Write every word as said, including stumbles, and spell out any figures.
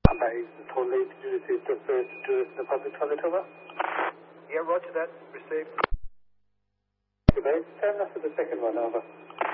Okay, totally. Did you receive the first to the public toilet, over? Yeah, roger that. Received. Okay, turn off to the second one, over.